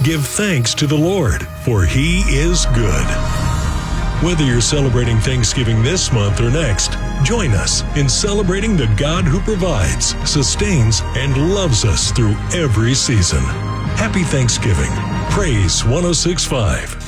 Give thanks to the Lord, for He is good. Whether you're celebrating Thanksgiving this month or next, join us in celebrating the God who provides, sustains, and loves us through every season. Happy Thanksgiving. Praise 106.5.